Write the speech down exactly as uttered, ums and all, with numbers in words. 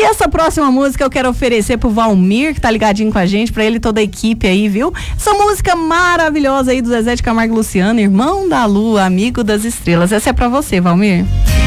E essa próxima música eu quero oferecer pro Valmir, que tá ligadinho com a gente, pra ele e toda a equipe aí, viu? Essa música maravilhosa aí do Zezé de Camargo e Luciano, Irmão da Lua, Amigo das Estrelas. Essa é pra você, Valmir.